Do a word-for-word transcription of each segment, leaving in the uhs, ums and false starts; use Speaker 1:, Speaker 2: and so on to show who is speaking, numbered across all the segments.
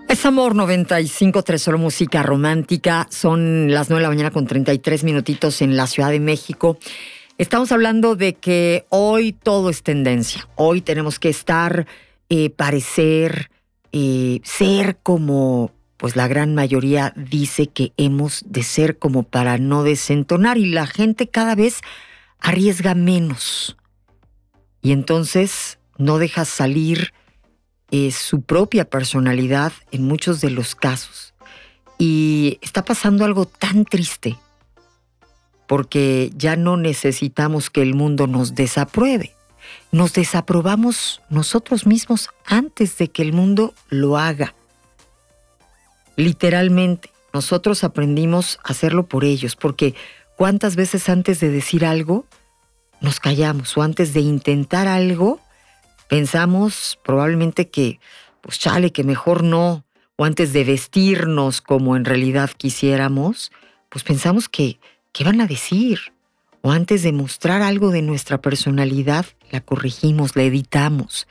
Speaker 1: Es Amor noventa y cinco tres, solo música romántica. Son las nueve de la mañana con treinta y tres minutitos en la Ciudad de México. Estamos hablando de que hoy todo es tendencia. Hoy tenemos que estar, eh, parecer, eh, ser como pues la gran mayoría dice que hemos de ser, como para no desentonar. Y la gente cada vez arriesga menos. Y entonces no deja salir Eh, su propia personalidad en muchos de los casos. Y está pasando algo tan triste, porque ya no necesitamos que el mundo nos desapruebe. Nos desaprobamos nosotros mismos antes de que el mundo lo haga. Literalmente, nosotros aprendimos a hacerlo por ellos, porque cuántas veces antes de decir algo nos callamos, o antes de intentar algo pensamos probablemente que, pues chale, que mejor no, o antes de vestirnos como en realidad quisiéramos, pues pensamos que, ¿qué van a decir? O antes de mostrar algo de nuestra personalidad, la corregimos, la editamos.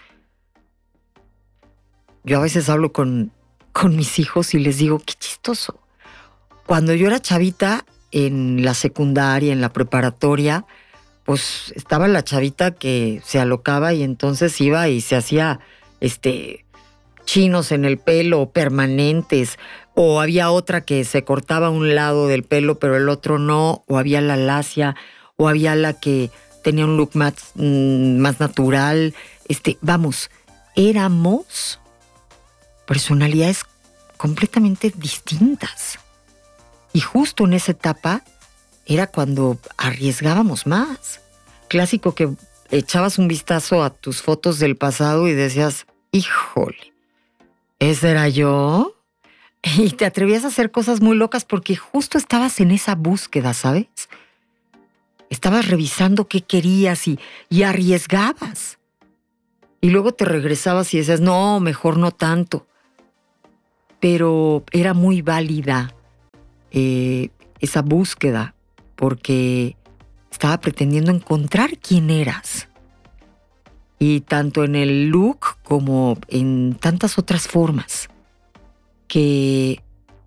Speaker 1: Yo a veces hablo con, con mis hijos y les digo, qué chistoso. Cuando yo era chavita, en la secundaria, en la preparatoria, pues estaba la chavita que se alocaba y entonces iba y se hacía este, chinos en el pelo permanentes, o había otra que se cortaba un lado del pelo pero el otro no, o había la lacia, o había la que tenía un look más, mmm, más natural. Este, vamos, éramos personalidades completamente distintas. Y justo en esa etapa era cuando arriesgábamos más. Clásico que echabas un vistazo a tus fotos del pasado y decías, híjole, ¿ese era yo? Y te atrevías a hacer cosas muy locas porque justo estabas en esa búsqueda, ¿sabes? Estabas revisando qué querías y, y arriesgabas. Y luego te regresabas y decías, no, mejor no tanto. Pero era muy válida eh, esa búsqueda, porque estaba pretendiendo encontrar quién eras. Y tanto en el look como en tantas otras formas, que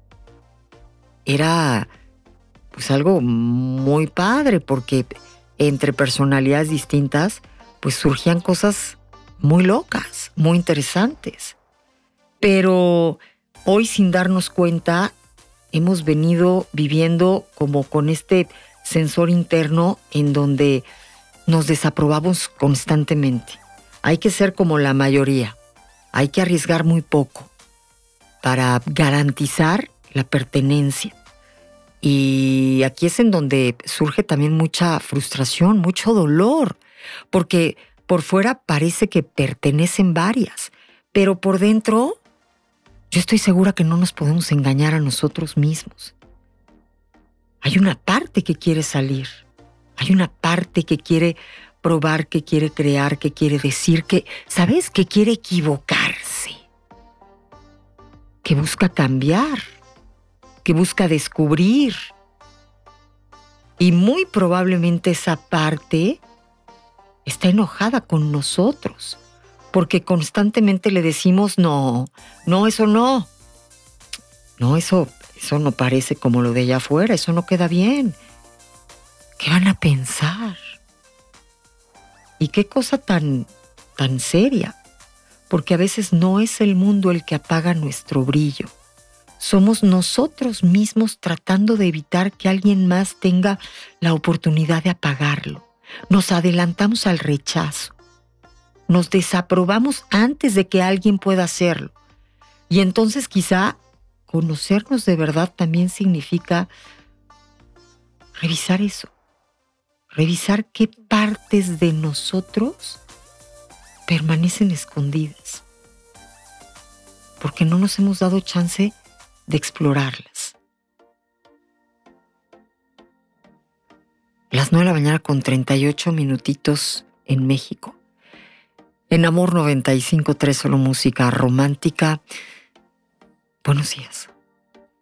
Speaker 1: era pues algo muy padre, porque entre personalidades distintas pues surgían cosas muy locas, muy interesantes. Pero hoy, sin darnos cuenta, hemos venido viviendo como con este sensor interno en donde nos desaprobamos constantemente. Hay que ser como la mayoría. Hay que arriesgar muy poco para garantizar la pertenencia. Y aquí es en donde surge también mucha frustración, mucho dolor, porque por fuera parece que pertenecen varias, pero por dentro yo estoy segura que no nos podemos engañar a nosotros mismos. Hay una parte que quiere salir. Hay una parte que quiere probar, que quiere crear, que quiere decir, que, ¿sabes? Que quiere equivocarse. Que busca cambiar. Que busca descubrir. Y muy probablemente esa parte está enojada con nosotros, porque constantemente le decimos, no, no, eso no. No, eso, eso no parece como lo de allá afuera, eso no queda bien. ¿Qué van a pensar? Y qué cosa tan, tan seria, porque a veces no es el mundo el que apaga nuestro brillo. Somos nosotros mismos tratando de evitar que alguien más tenga la oportunidad de apagarlo. Nos adelantamos al rechazo. Nos desaprobamos antes de que alguien pueda hacerlo. Y entonces quizá conocernos de verdad también significa revisar eso. Revisar qué partes de nosotros permanecen escondidas. Porque no nos hemos dado chance de explorarlas. Las nueve de la mañana con treinta y ocho minutitos en México. En Amor noventa y cinco tres, solo música romántica. Buenos días.